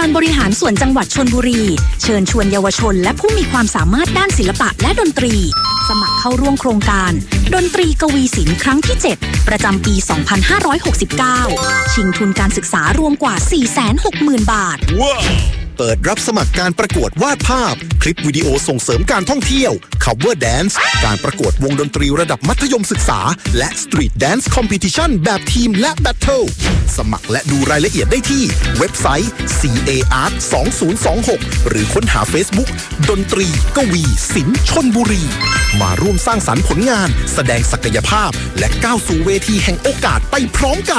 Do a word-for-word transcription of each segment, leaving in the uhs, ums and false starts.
รบริหารส่วนจังหวัดชลบุรีเชิญชวนเยาวชนและผู้มีความสามารถด้านศิลปะและดนตรีสมัครเข้าร่วมโครงการดนตรีกวีศิลป์ครั้งที่เจ็ดประจำปีสองพันห้าร้อยหกสิบเก้าชิงทุนการศึกษารวมกว่า สี่แสนหกหมื่น บาท wow. เปิดรับสมัครการประกวดวาดภาพคลิปวิดีโอส่งเสริมการท่องเที่ยว Cover Dance การประกวดวงดนตรีระดับมัธยมศึกษาและ Street Dance Competition แบบทีมและ Battle สมัครและดูรายละเอียดได้ที่เว็บไซต์ ซี เอ อาร์ สองพันยี่สิบหก หรือค้นหา Facebook ดนตรีกวีศิลป์ชลบุรีมาร่วมสร้างสรรค์ผลงานแสดงศักยภาพและก้าวสู่เวทีแห่งโอกาสไปพร้อมกัน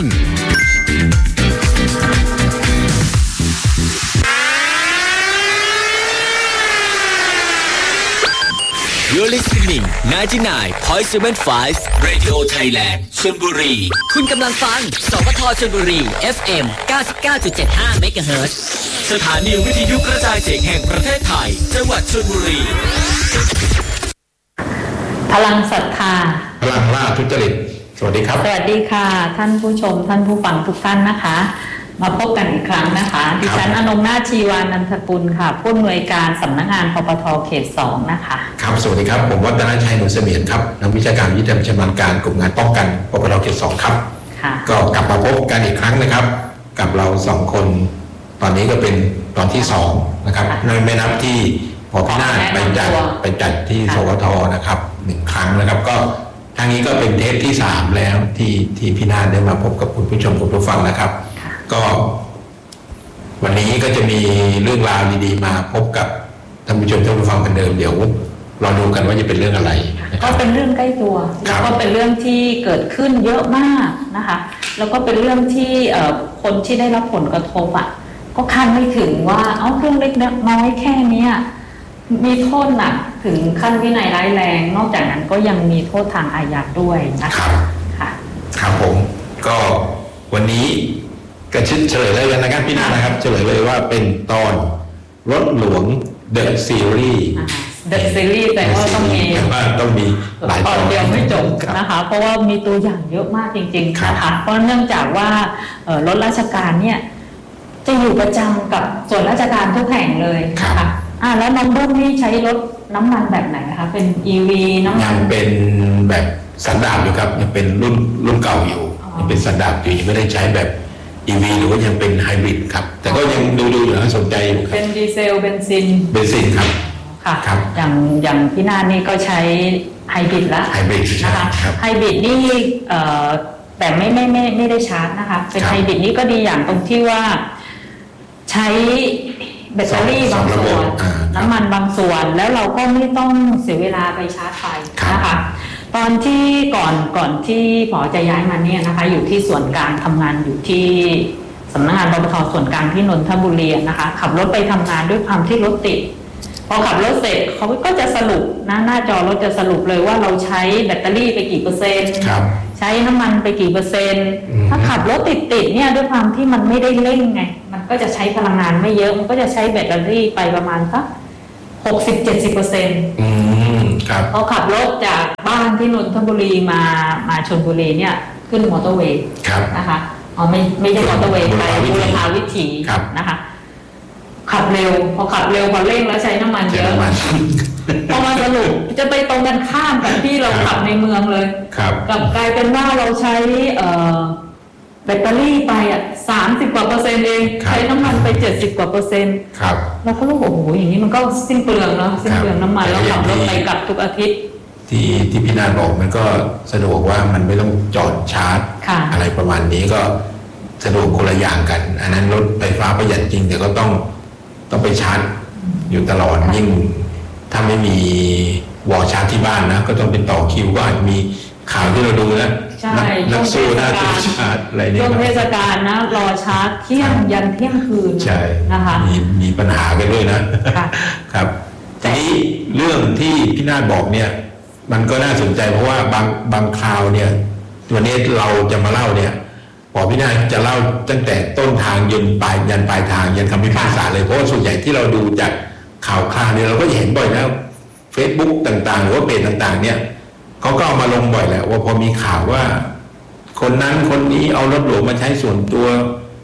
You're listening ไนน์ตี้ไนน์ จุดเจ็ดห้า Radio Thailand ชลบุรีคุณกำลังฟังสวทชลบุรี เอฟ เอ็ม เก้าสิบเก้าจุดเจ็ดห้า เมกะเฮิรตซ์ สถานีวิทยุกระจายเสียงแห่งประเทศไทยจังหวัดชลบุรีพลังศรัทธาพลังล่าทุจริตสวัสดีครับสวัสดีค่ะท่านผู้ชมท่านผู้ฟังทุกท่านนะคะมาพบกันอีกครั้งนะคะดิฉันอนงนาถชีวานันทกุลค่ะผู้อำนวยการสำนักงานปปทเขตสองนะคะครับสวัสดีครับผมวัฒนชัยหนุนเสมียนครับนักวิชาการวิทยาชำนาญการกลุ่มงานป้องกันปปทเขตสองครับก็กลับมาพบกันอีกครั้งนะครับกับเราสองคนตอนนี้ก็เป็นตอนที่สองนะครับในไม่นับที่พอพี่นาฏไปจัดไปจัดที่สวทนะครับหนึ่งครั้งนะครับก็ทางนี้ก็เป็นเทปที่สามแล้วที่ที่พี่นาฏได้มาพบกับคุณผู้ชมคุณผู้ฟังนะครับก็วันนี้ก็จะมีเรื่องราวดีๆมาพบกับท่านผู้ชมท่านผู้ฟังกันเดิมเดี๋ยวเราดูกันว่าจะเป็นเรื่องอะไรก็เป็นเรื่องใกล้ตัวแล้วก็เป็นเรื่องที่เกิดขึ้นเยอะมากนะคะแล้วก็เป็นเรื่องที่คนที่ได้รับผลกระทบอ่ะก็คาดไม่ถึงว่าเอาเรื่องเล็กน้อยแค่นี้มีโทษหนักถึงขั้นวินัยร้ายแรงนอกจากนั้นก็ยังมีโทษทางอาญาด้วยนะคะค่ะครับผมก็วันนี้กระชิดเฉลยเลยนะครับพี่นานะครับเฉลยเลยว่าเป็นตอนรถหลวง The Series The Series แต่ว่าต้องมีว่าต้องมีหลายตอนเดียวไม่จบนะคะเพราะว่ามีตัวอย่างเยอะมากจริงๆนะคะเพราะเนื่องจากว่ารถราชการเนี่ยจะอยู่ประจำกับส่วนราชการทุกแห่งเลยนะคะอ่าแล้วน้องเบิ้มนี่ใช้รถน้ำมันแบบไหนคะเป็น อี วี น้ำมันยังเป็นแบบสันดาปอยู่ครับยังเป็นรุ่นรุ่นเก่าอยู่ยังเป็นสันดาปอยู่ยังไม่ได้ใช้แบบอี วี หรือว่ายังเป็นไฮบริดครับแต่ก็ยังดูดูอยู่นะสนใจอยู่ครับเป็นดีเซลเบนซินเบนซินครับค่ะครับอย่างอย่างพี่นานี่ก็ใช้ไฮบริดละไฮบริดนะคะไฮบริดนี่เอ่อแต่ไม่ไม่ไม่ไม่ได้ชาร์จนะคะเป็นไฮบริดนี่ก็ดีอย่างตรงที่ว่าใช้แบตเตอรี่บางส่วนน้ำมันบางส่วนแล้วเราก็ไม่ต้องเสียเวลาไปชาร์จไฟนะคะตอนที่ก่อนก่อนที่ผอจะย้ายมาเนี่ยนะคะอยู่ที่ส่วนกลางทำงานอยู่ที่สำนักงานปปทส่วนกลางที่นนทบุรีนะคะขับรถไปทำงานด้วยความที่รถติดพอขับรถเสร็จเขาก็จะสรุปนะหน้าจอรถจะสรุปเลยว่าเราใช้แบตเตอรี่ไปกี่เปอร์เซ็นต์ใช้น้ำมันไปกี่เปอร์เซ็นต์ถ้าขับรถติดติดเนี่ยด้วยความที่มันไม่ได้เร่งไงมันก็จะใช้พลังงานไม่เยอะมันก็จะใช้แบตเตอรี่ไปประมาณสักหกสิบเจ็ดสิบเปอร์เซ็นต์พอขับรถจากบ้านที่นนทบุรีมามาชลบุรีเนี่ยขึ้นมอเตอร์เวย์นะคะอ๋อไม่ไม่ใช่มอเตอร์เวย์ไปบูรพาวิถีนะคะขับเร็วพอขับเร็วพอเร่งแล้วใช้น้ำมันเยอะพอมาสรุปจะไปตรงกันข้ามกับที่เราขับในเมืองเลยกลับกลายเป็นว่าเราใช้แบตเตอรี่ไปอ่ะสามสิบกว่าเปอร์เซ็นต์เองใช้น้ำมันไปเจ็ดสิบกว่าเปอร์เซ็นต์เราก็รู้โอ้โหอย่างนี้มันก็สิ้นเปลืองเนาะสิ้นเปลืองน้ำมันแล้วขับรถไปกลับทุกอาทิตย์ที่ที่พี่นาฏบอกมันก็สะดวกว่ามันไม่ต้องจอดชาร์จอะไรประมาณนี้ก็สะดวกคนละอย่างกันอันนั้นรถไฟฟ้าประหยัดจริงแต่ก็ต้องต้องไปชาร์จอยู่ตลอดยิ่งถ้าไม่มีวอลชาร์จที่บ้านนะก็ต้องไปต่อคิวก็อาจจะมีข่าวที่เราดูนะนักสู้หน้าตู้ชาร์จอะไรนี่ช่วงเทศกาลนะรอชาร์จเที่ยงยันเที่ยงคืนนะคะมีมีปัญหากันด้วยนะครับทีนี้เรื่องที่พี่นาฏบอกเนี่ยมันก็น่าสนใจเพราะว่าบางบางคราวเนี่ยวันนี้เราจะมาเล่าเนี่ยพอพี่นาฏจะเล่าตั้งแต่ต้นทางยันปลายยันปลายทางยันคำพิพากษาเลยเพราะว่าส่วนใหญ่ที่เราดูจากข่าวคราวเนี่ยเราก็เห็นบ่อยแล้ว Facebook ต่างๆหรือว่าเพจต่างๆเนี่ยเขาก็เอามาลงบ่อยแหละว่าพอมีข่าวว่าคนนั้นคนนี้เอารถหลวงมาใช้ส่วนตัว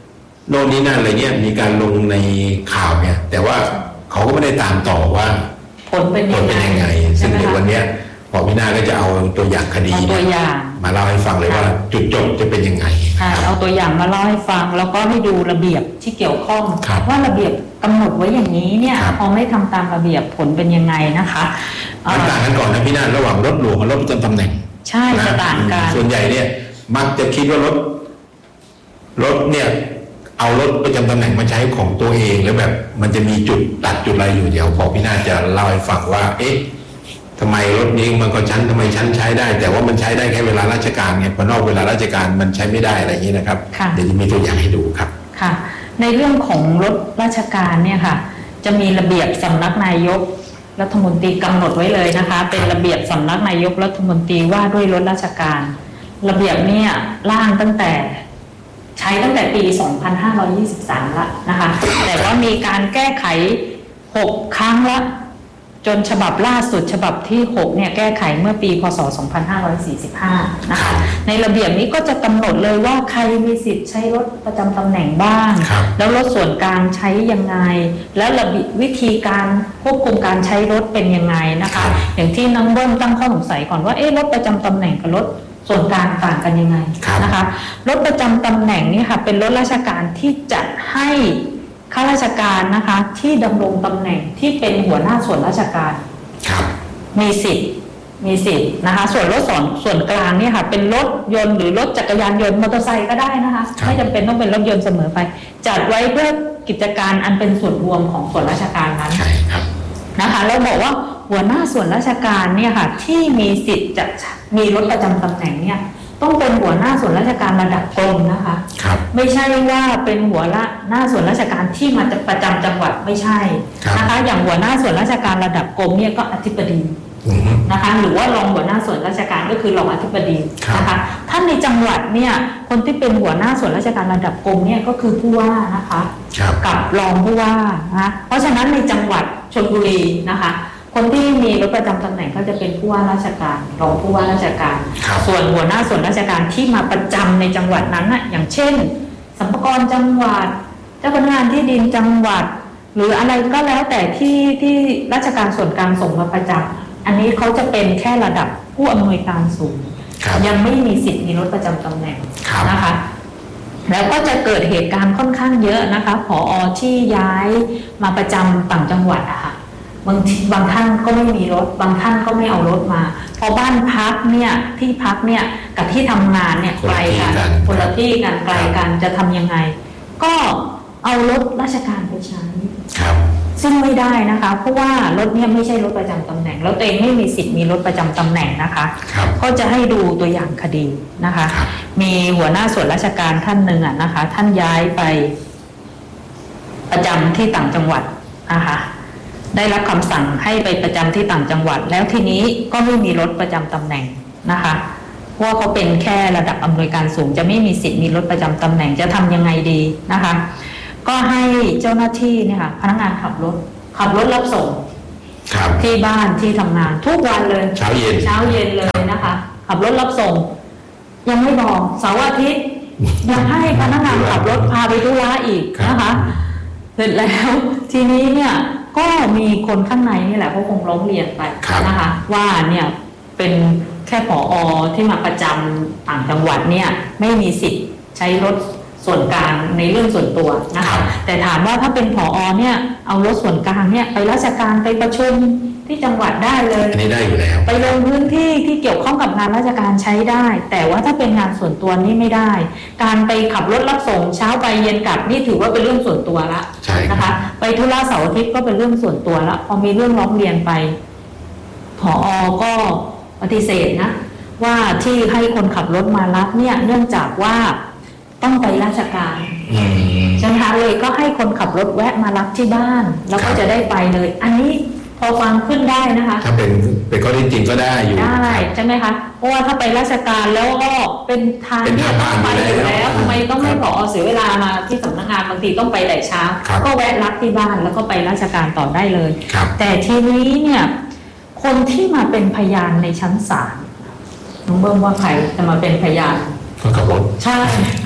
โน่นนี่นั่นอะไรเงี้ยมีการลงในข่าวเนี่ยแต่ว่าเขาก็ไม่ได้ตามต่อว่าผลเป็นยังไงซึ่งในวันนี้พอพี่นาก็จะเอาตัวอย่างคดีมาเล่าให้ฟังเลยว่าจุดจบจะเป็นยังไงเอาตัวอย่างมาเล่าให้ฟังแล้วก็ให้ดูระเบียบที่เกี่ยวข้องว่าระเบียบกำหนดไว้อย่างนี้เนี่ยพอไม่ทำตามระเบียบผลเป็นยังไงนะคะมันต่างกันก่อนนะพี่นาระหว่างรถหลวงกับรถประจำตำแหน่งใช่จะต่างกันส่วนใหญ่เนี่ยมักจะคิดว่ารถรถเนี่ยเอารถประจำตำแหน่งมาใช้ของตัวเองแล้วแบบมันจะมีจุดตัดจุดอะไรอยู่เดี๋ยวพอพี่นาจะเล่าให้ฟังว่าเอ๊ะทำไมรถนี้มันก็ชั้นทำไมชั้นใช้ได้แต่ว่ามันใช้ได้แค่เวลาราชการไงพอนอกเวลาราชการมันใช้ไม่ได้อะไรอย่างนี้นะครับเดี๋ยวจะมีตัวอย่างให้ดูครับค่ะในเรื่องของรถราชการเนี่ยค่ะจะมีระเบียบสำนักนายกรัฐมนตรีกำหนดไว้เลยนะคะเป็นระเบียบสำนักนายกรัฐมนตรีว่าด้วยรถราชการระเบียบเนี่ยร่างตั้งแต่ใช้ตั้งแต่ปี สองพันห้าร้อยยี่สิบสาม ละนะคะแต่ว่ามีการแก้ไขหกครั้งละจนฉบับล่าสุดฉบับที่หกเนี่ยแก้ไขเมื่อปีพ.ศ. สองพันห้าร้อยสี่สิบห้า นะคะในระเบียบนี้ก็จะกำหนดเลยว่าใครมีสิทธิ์ใช้รถประจำตำแหน่งบ้างแล้วรถส่วนกลางใช้ยังไงและระเบียบวิธีการควบคุมการใช้รถเป็นยังไงนะคะอย่างที่น้องเบิ้มตั้งข้อสงสัยก่อนว่าเอ๊ะรถประจำตำแหน่งกับรถส่วนกลางต่างกันยังไงนะคะรถประจำตำแหน่งนี่ค่ะเป็นรถราชการที่จัดให้ข้าราชการนะคะที่ดำรงตำแหน่งที่เป็นหัวหน้าส่วนราชการมีสิทธิ์มีสิทธิ์นะคะส่วนรถส่วนส่วนกลางนี่ค่ะเป็นรถยนต์หรือรถจักรยานยนต์มอเตอร์ไซค์ก็ได้นะคะไม่จำเป็นต้องเป็นรถยนต์เสมอไปจัดไว้เพื่อกิจการอันเป็นส่วนรวมของส่วนราชการนั้นนะคะแล้วบอกว่าหัวหน้าส่วนราชการเนี่ยค่ะที่มีสิทธิ์จะมีรถประจำตำแหน่งเนี่ยต้องเป็นหัวหน้าส่วนราชการระดับกรมนะคะไม่ใช่ว่าเป็นหัวหน้าส่วนราชการที่มาจากประจำจังหวัดไม่ใช่นะคะอย่างหัวหน้าส่วนราชการระดับกรมเนี่ยก็อธิบดีนะคะหรือว่ารองหัวหน้าส่วนราชการก็คือรองอธิบดีนะคะท่านในจังหวัดเนี่ยคนที่เป็นหัวหน้าส่วนราชการระดับกรมเนี่ยก็คือผู้ว่านะคะกับรองผู้ว่านะคะเพราะฉะนั้นในจังหวัดชลบุรีนะคะคนที่มีรถประจำตำแหน่งก็จะเป็นผู้ว่าราชการรองผู้ว่าราชการส่วนหัวหน้าส่วนราชการที่มาประจำในจังหวัดนั้นน่ะอย่างเช่นสรรพากรจังหวัดเจ้าพนักงานที่ดินจังหวัดหรืออะไรก็แล้วแต่ที่ที่ราชการส่วนกลางส่งมาประจำอันนี้เขาจะเป็นแค่ระดับผู้อำนวยการสูงยังไม่มีสิทธิ์มีรถประจำตำแหน่งนะคะแล้วก็จะเกิดเหตุการณ์ค่อนข้างเยอะนะคะผอ.ที่ย้ายมาประจำต่างจังหวัดอะค่ะบางทีบางท่านก็ไม่มีรถบางท่านก็ไม่เอารถมาพอบ้านพักเนี่ยที่พักเนี่ยกับที่ทำงานเนี่ยไกลกันคนละที่กันไกลกันจะทำยังไงก็เอารถราชการไปใช้ซึ่งไม่ได้นะคะเพราะว่ารถเนี่ยไม่ใช่รถประจำตำแหน่งแล้วตัวเองไม่มีสิทธิ์มีรถประจำตำแหน่งนะคะก็จะให้ดูตัวอย่างคดีนะคะมีหัวหน้าส่วนราชการท่านหนึ่งอ่ะนะคะท่านย้ายไปประจำที่ต่างจังหวัดนะคะได้รับคำสั่งให้ไปประจำที่ต่างจังหวัดแล้วทีนี้ก็ไม่มีรถประจำตำแหน่งนะคะเพราะว่าเขาเป็นแค่ระดับอำนวยการสูงจะไม่มีสิทธิ์มีรถประจำตำแหน่งจะทำยังไงดีนะคะก็ให้เจ้าหน้าที่เนี่ยค่ะพนักงานขับรถขับรถรับส่งที่บ้านที่ทำงานทุกวันเลยเช้าเย็นเช้าเย็นเลยนะคะขับรถรับส่งยังไม่บอกเสาร์อาทิตย์ยังให้พนักงานขับรถพาไปธุระอีกนะคะเสร็จแล้วทีนี้เนี่ยก็มีคนข้างในนี่แหละเขาคงร้องเรียนไปนะคะว่าเนี่ยเป็นแค่ผอ.ที่มาประจำต่างจังหวัดเนี่ยไม่มีสิทธิ์ใช้รถส่วนกลางในเรื่องส่วนตัวนะคะแต่ถามว่าถ้าเป็นผอ.เนี่ยเอารถส่วนกลางเนี่ยไปราชการไปประชุมที่จังหวัดได้เลยอันนี้ได้อยู่แล้วไปลงพื้นที่ที่เกี่ยวข้องกับงานราชการใช้ได้แต่ว่าถ้าเป็นงานส่วนตัวนี่ไม่ได้การไปขับรถรับส่งเช้าไปเย็นกลับนี่ถือว่าเป็นเรื่องส่วนตัวละนะคะไปธุระเสาร์อาทิตย์ก็เป็นเรื่องส่วนตัวละพอมีเรื่องร้องเรียนไปผอ.ก็ปฏิเสธนะว่าที่ให้คนขับรถมารับเนี่ยเนื่องจากว่าต้องไปราชการใช่ไหมคะเลยก็ให้คนขับรถแวะมารับที่บ้านแล้วก็จะได้ไปเลยอันนี้พอฟังขึ้นได้นะคะถ้าเป็นเป็นข้อที่จริงก็ได้อยู่ได้ใช่ไหมคะเพราะว่าถ้าไปราชการแล้วก็เป็นทางที่ต้องไปอยู่แล้วทำไมต้องให้ผอ.เสียเวลามาที่สำนักงานบางทีต้องไปแต่เช้าก็แวะรับที่บ้านแล้วก็ไปราชการต่อได้เลยแต่ทีนี้เนี่ยคนที่มาเป็นพยานในชั้นศาลน้องเบิ้มว่าใครจะมาเป็นพยานคนขับรถใช่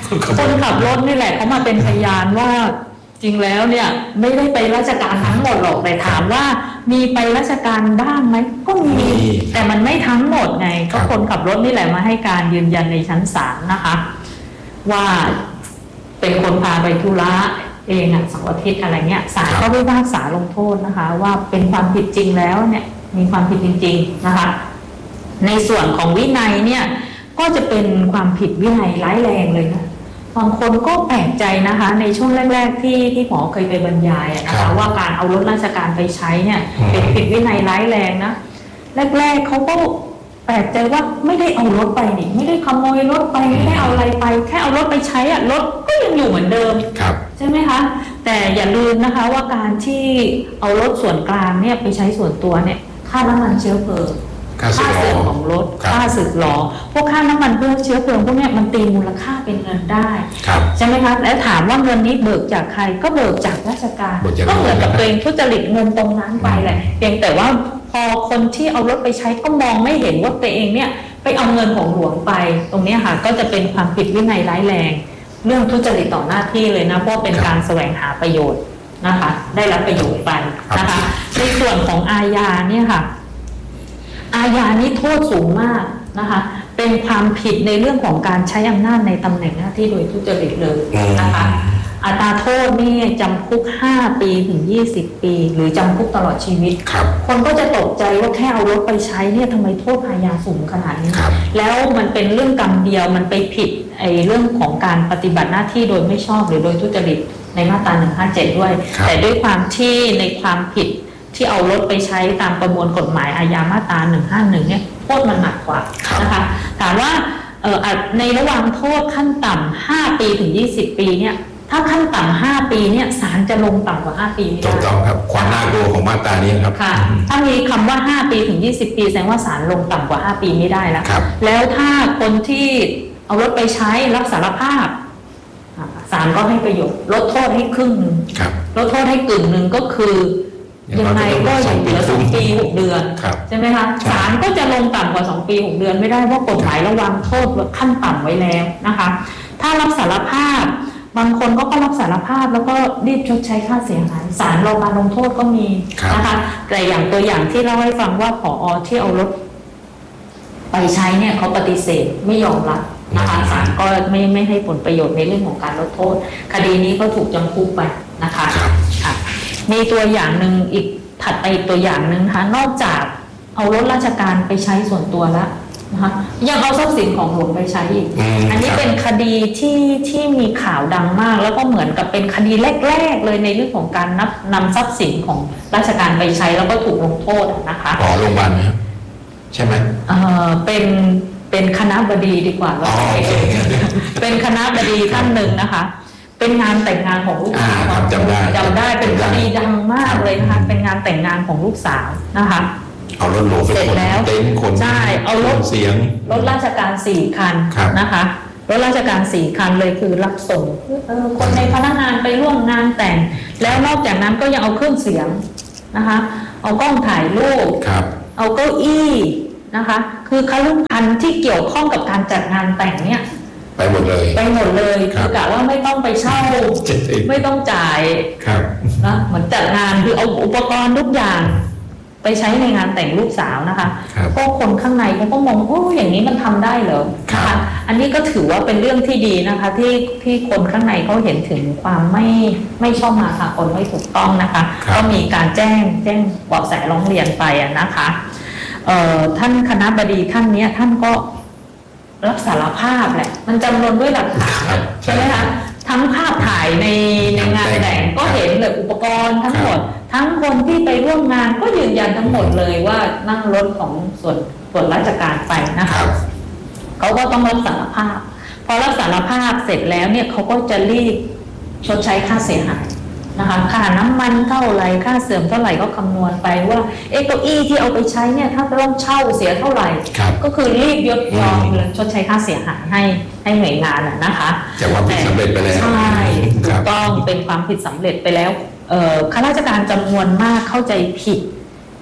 คนขับรถนี่แหละเขามาเป็นพยานว่าจริงแล้วเนี่ยไม่ได้ไปราชการทั้งหมดหรอกแต่ถามว่ามีไปราชการบ้างไหมก็มีแต่มันไม่ทั้งหมดไงก็คนขับรถนี่แหละมาให้การยืนยันในชั้นศาลนะคะว่าเป็นคนพาไปธุระเองอ่ะเสาร์อาทิตย์อะไรเงี้ยศาลก็พิพากษาลงโทษนะคะว่าเป็นความผิดจริงแล้วเนี่ยมีความผิดจริงๆนะคะในส่วนของวินัยเนี่ยก็จะเป็นความผิดวินัยร้ายแรงเลยนะบางคนก็แปลกใจนะคะในช่วงแรกๆที่ที่หมอเคยไปบรรยายนะคะว่าการเอารถราชการไปใช้เนี่ยเป็นผิดวินัยร้ายแรงนะแรกๆเขาก็แปลกใจว่าไม่ได้เอารถไปนี่ไม่ได้ขโมยรถไปไม่ได้เอาอะไรไปแค่เอารถไปใช้อะรถก็ยังอยู่เหมือนเดิมใช่ไหมคะแต่อย่าลืมนะคะว่าการที่เอารถส่วนกลางเนี่ยไปใช้ส่วนตัวเนี่ยค่าน้ำมันเชื้อเพลิงค่าเสื่อมของรถค่าสึกหรอพวกค่าน้ำมันเพื่อเชื้อเพลิงพวกนี้มันตีมูลค่าเป็นเงินได้ใช่ไหมคะและถามว่าเงินนี้เบิกจากใครก็เบิกจากราชการก็เหมือนกับตัวเองทุจริตเงินตรงนั้นไปแหละเพียงแต่ว่าพอคนที่เอารถไปใช้ก็มองไม่เห็นว่าตัวเองเนี่ยไปเอาเงินของหลวงไปตรงนี้ค่ะก็จะเป็นความผิดวินัยร้ายแรงเรื่องทุจริตต่อหน้าที่เลยนะเพราะเป็นการแสวงหาประโยชน์นะคะได้รับประโยชน์ไปนะคะในส่วนของอาญาเนี่ยค่ะอาญานี้โทษสูงมากนะคะเป็นความผิดในเรื่องของการใช้อำนาจในตำแหน่งหน้าที่โดยทุจริตเลยนะคะอัตราโทษนี่จำคุกห้าปีถึงยี่สิบปีหรือจำคุกตลอดชีวิต คนก็จะตกใจว่าแค่เอารถไปใช้เนี่ยทำไมโทษอาญาสูงขนาดนี้แล้วมันเป็นเรื่องกรรมเดียวมันไปผิดไอ้เรื่องของการปฏิบัติหน้าที่โดยไม่ชอบหรือโดยทุจริตในมาตราหนึ่งห้าเจ็ดด้วยแต่ด้วยความที่ในความผิดที่เอารถไปใช้ตามประมวลกฎหมายอาญามาตราหนึ่งห้าหนึ่งเนี่ยโทษมันหนักกว่านะคะถามว่าเอ่อในระหว่างโทษขั้นต่ำห้าปีถึงยี่สิบปีเนี่ยถ้าขั้นต่ำห้าปีเนี่ยศาลจะลงต่ำกว่าห้าปีไม่ได้ถูกต้องครับความน่ากลัวของมาตรานี้ครับค่ะถ้ามีคำว่าห้าปีถึงยี่สิบปีแสดงว่าศาลลงต่ำกว่าห้าปีไม่ได้แล้วแล้วถ้าคนที่เอารถไปใช้รับสารภาพศาลก็ให้ประโยชน์ลดโทษให้ครึ่งนึงลดโทษให้กึ่งนึงก็คือยังไงก็ยังเหลือสองปีหกเดือนใช่ไหมคะศาลก็จะลงต่ำกว่าสองปีหกเดือนไม่ได้เพราะกฎหมายระวังโทษขั้นต่ำไว้แล้วนะคะถ้ารับสารภาพบางคนก็ก็รับสารภาพแล้วก็รีบชดใช้ค่าเสียหายศาลรอการลงโทษก็มีนะคะแต่อย่างตัวอย่างที่เล่าให้ฟังว่าผอ.ที่เอารถไปใช้เนี่ยเขาปฏิเสธไม่ยอมรับนะคะศาลก็ไม่ไม่ให้ผลประโยชน์ในเรื่องของการลดโทษคดีนี้ก็ถูกจำคุกไปนะคะค่ะมีตัวอย่างหนึ่งอีกถัดไปอีกตัวอย่างหนึ่งนะคะนอกจากเอารถราชการไปใช้ส่วนตัวแล้วนะคะยังเอาทรัพย์สินของหลวงไปใช้อีก อ, อันนี้เป็นคดีที่ที่มีข่าวดังมากแล้วก็เหมือนกับเป็นคดีแรกๆเลยในเรื่องของการนับนำทรัพย์สินของราชการไปใช้แล้วก็ถูกลงโทษนะคะอ๋อโรงพยาบาลไหมครับใช่ไหมเออเป็นเป็นคณบดีดีกว่าว่าเป็นคณบดีท่านหนึ่งนะคะเป็นงานแต่งงานของลูกสาวจำได้จำได้เป็นคดีดังมากเลยนะคะเป็นงานแต่งงานของลูกสาวนะคะเอารถหลวงเสร็จแล้วเต็นท์คนใช่เอารถเสียงรถราชการสี่คันนะคะรถราชการสี่คันเลยคือรับส่งคนในพนักงานไปร่วมงานแต่งแล้วนอกจากนั้นก็ยังเอาเครื่องเสียงนะคะเอากล้องถ่ายรูปเอาเก้าอี้นะคะคือคฤหัสถ์ที่เกี่ยวข้องกับการจัดงานแต่งเนี่ยไปหมดเลยไปหมดเลยคือกะว่าไม่ต้องไปเช่าไม่ต้องจ่ายนะเหมือนจัดงานคือเอาอุปกรณ์ทุกอย่างไปใช้ในงานแต่งลูกสาวนะคะพวกคนข้างในเขาก็มองโอ้อย่างนี้มันทำได้เหรอนะคะอันนี้ก็ถือว่าเป็นเรื่องที่ดีนะคะที่ที่คนข้างในเขาเห็นถึงความไม่ไม่ชอบมาพากลไม่ถูกต้องนะคะก็มีการแจ้งแจ้งเบาะแสร้องเรียนไปนะคะเอ่อท่านคณบดีท่านนี้ท่านก็รับสารภาพแหละมันจำนวนด้วยหลักฐานใช่ไหมคะทั้งภาพถ่ายในในงานแต่งก็เห็นเลยอุปกรณ์ทั้งหมดทั้งคนที่ไปร่วมงานก็ยืนยันทั้งหมดเลยว่านั่งรถของส่วนส่วนราชการไปนะคะเขาก็ต้องรับสารภาพพอรับสารภาพเสร็จแล้วเนี่ยเขาก็จะรีบชดใช้ค่าเสียหายนะคะค่าน้ำมันเท่าไหร่ค่าเสื่อมเท่าไหร่ก็คำนวณไปว่าเอ๊ะเก้าอี้ที่เอาไปใช้เนี่ยถ้าต้องเช่าเสียเท่าไหร่ก็คือรีบยกยอมชดใช้ค่าเสียหายให้ให้หน่วยงานนะคะจากความผิดสำเร็จไปแล้วใช่ถูกต้องเป็นความผิดสำเร็จไปแล้วข้าราชการจำนวนมากเข้าใจผิด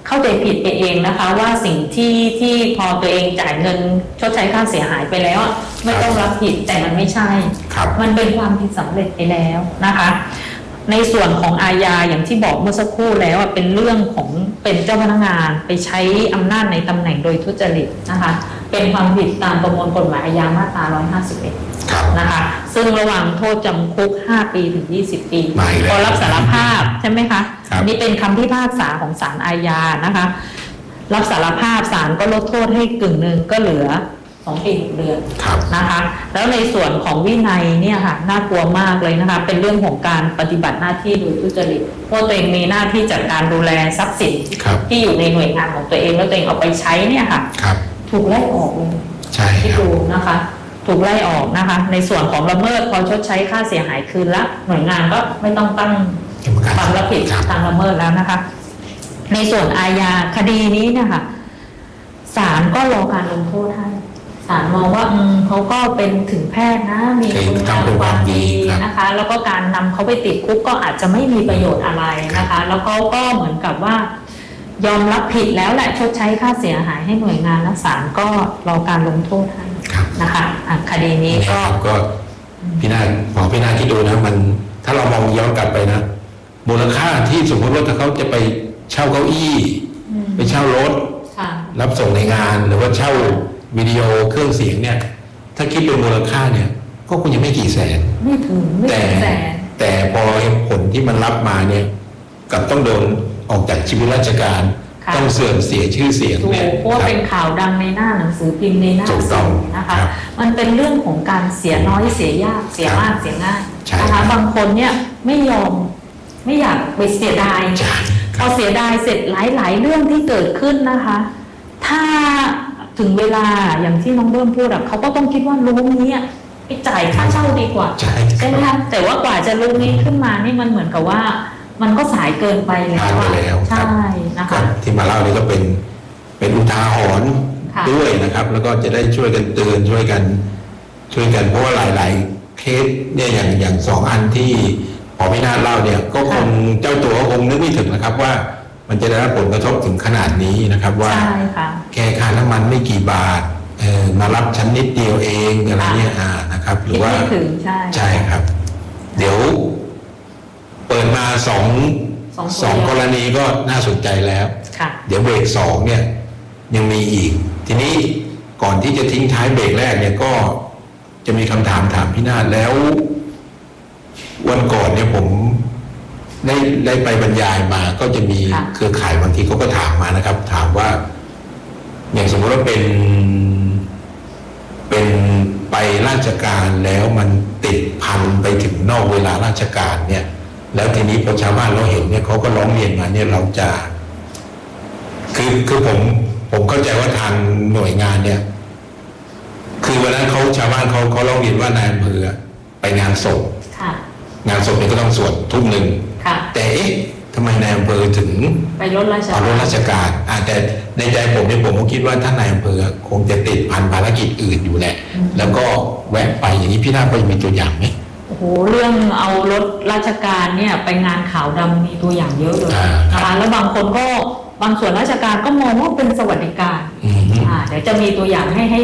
เข้าใจผิดไปเองนะคะว่าสิ่งที่ที่พอตัวเองจ่ายเงินชดใช้ค่าเสียหายไปแล้วไม่ต้องรับผิดแต่มันไม่ใช่มันเป็นความผิดสำเร็จไปแล้วนะคะในส่วนของอาญาอย่างที่บอกเมื่อสักครู่แล้วเป็นเรื่องของเป็นเจ้าพนักงานไปใช้อำนาจในตำแหน่งโดยทุจริตนะคะเป็นความผิดตามประมวลกฎหมายอาญามาตราหนึ่งร้อยห้าสิบเอ็ดนะคะซึ่งระหว่างโทษจำคุกห้าปีถึงยี่สิบปีพอรับสารภาพใช่ไหมคะอันนี้เป็นคำพิพากษาของศาลอาญานะคะรับสารภาพศาลก็ลดโทษให้กึ่งหนึ่งก็เหลือสองปีหกเดือนนะคะแล้วในส่วนของวินัยเนี่ยค่ะน่ากลัวมากเลยนะคะเป็นเรื่องของการปฏิบัติหน้าที่โดยทุจริตเพราะตัวเองมีหน้าที่จัดการดูแลทรัพย์สินที่อยู่ในหน่วยงานของตัวเองแล้วตัวเองเอาไปใช้เนี่ยค่ะถูกไล่ออกเลยที่ดูนะคะถูกไล่ออกนะคะในส่วนของละเมิดพอชดใช้ค่าเสียหายคืนละหน่วยงานก็ไม่ต้องตั้งความรับผิดทางละเมิดแล้วนะคะในส่วนอาญาคดีนี้เนี่ยค่ะศาลก็รอการลงโทษให้ศาลมองว่าอืมเขาก็เป็นถึงแพทย์นะมีคุณงามความดีนะคะแล้วก็การนำเขาไปติดคุกก็อาจจะไม่มีประโยชน์อะไรนะคะแล้วเขาก็เหมือนกับว่ายอมรับผิดแล้วแหละชดใช้ค่าเสียหายให้หน่วยงานและศาลก็รอการลงโทษให้นะคะคดีนี้ก็ก็พี่นาหมอพี่นาคิดดูนะมันถ้าเรามองย้อนกลับไปนะมูลค่าที่สมมติว่าถ้าเขาจะไปเช่าเก้าอี้ไปเช่ารถรับส่งในงานหรือว่าเช่าวิดีโอเครื่องเสียงเนี่ยถ้าคิดเป็นมูลค่าเนี่ยก็คงจะไม่กี่แสนไม่ถึงไม่ถึงแสนแต่พอผลที่มันรับมาเนี่ยกับต้องโดนออกจากชีวิตราชการต้องเสื่อมเสียชื่อเสียงเนี่ยเพราะว่าเป็นข่าวดังในหน้าหนังสือพิมพ์ในหน้าสื่อนะคะมันเป็นเรื่องของการเสียน้อยเสียยากเสียมากเสียง่ายนะคะบางคนเนี่ยไม่ยอมไม่อยากไปเสียดายพอเสียดายเสร็จหลายๆเรื่องที่เกิดขึ้นนะคะถ้าถึงเวลาอย่างที่น้องเบิ้มพูดอะเขาก็ต้องคิดว่ารู้นี้ไปจ่ายค่าเช่าดีกว่าใช่ไหมคะแต่ว่ากว่าจะรู้นี้ขึ้นมานี่มันเหมือนกับว่ามันก็สายเกินไปแล้วใช่นะคะที่มาเล่านี่ก็เป็นเป็นอุทาหรณ์ด้วยนะครับแล้วก็จะได้ช่วยกันเตือนช่วยกันช่วยกันเพราะว่าหลายๆเคสเนี่ยอย่างอย่างสองอันที่พอพี่นาฏเล่าเนี่ยก็คงเจ้าตัวคงนึกไม่ถึงนะครับว่ามันจะได้รับผลกระทบถึงขนาดนี้นะครับว่าแค่ค่าน้ำมันไม่กี่บาทเออมารับชั้นนิดเดียวเองอะไรเนี่ยอ่านะครับหรือว่าใช่ครับเดี๋ยวเปิดมาสองสองกรณีก็น่าสนใจแล้วเดี๋ยวเบรกสองเนี่ยยังมีอีกทีนี้ก่อนที่จะทิ้งท้ายเบรกแรกเนี่ยก็จะมีคำถามถามพี่นาฏแล้ววันก่อนเนี่ยผมได้ได้ไปบรรยายมาก็จะมีเครือข่ายบางทีเขาก็ถามมานะครับถามว่าอย่างสมมติว่าเป็นเป็นไปราชการแล้วมันติดพันไปถึงนอกเวลาราชการเนี่ยแล้วทีนี้พอชาวบ้านเราเห็นเนี่ยเขาก็ร้องเรียนมาเนี่ยเราจะคือคือผมผมเข้าใจว่าทางหน่วยงานเนี่ยคือวันนั้นเขาชาวบ้านเขาเขาร้องเรียนว่านายอำเภอไปงานศพงานศพเนี่ยก็ต้องสวดทุ่มหนึ่งแต่เอ๊ะทำไมนายอำเภอถึงไปลดราชการลดราชการอ่าแต่ในใจผมเนี่ยผมก็คิดว่าท่านนายอำเภอคงจะติดพันภารกิจอื่นอยู่แหละแล้วก็แวะไปอย่างนี้พี่นาฏก็มีตัวอย่างไหมโอ้โหเรื่องเอารถราชการเนี่ยไปงานขาวดำมีตัวอย่างเยอะเลยนะคะแล้วบางคนก็บางส่วนราชการก็มองว่าเป็นสวัสดิการอ่าเดี๋ยวจะมีตัวอย่างให้ให้